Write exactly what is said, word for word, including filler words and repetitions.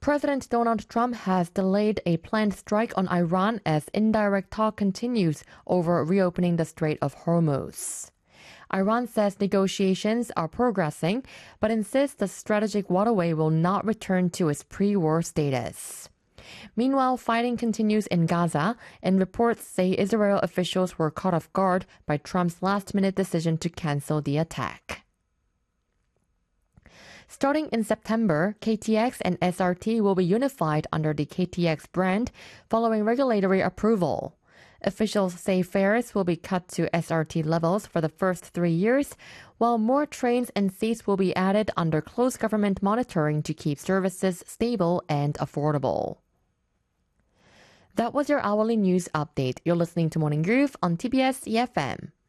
President Donald Trump has delayed a planned strike on Iran as indirect talk continues over reopening the Strait of Hormuz. Iran says negotiations are progressing, but insists the strategic waterway will not return to its pre-war status. Meanwhile, fighting continues in Gaza, and reports say Israel officials were caught off guard by Trump's last-minute decision to cancel the attack. Starting in September, K T X and S R T will be unified under the K T X brand following regulatory approval. Officials say fares will be cut to S R T levels for the first three years, while more trains and seats will be added under close government monitoring to keep services stable and affordable. That was your hourly news update. You're listening to Morning Groove on T B S E F M.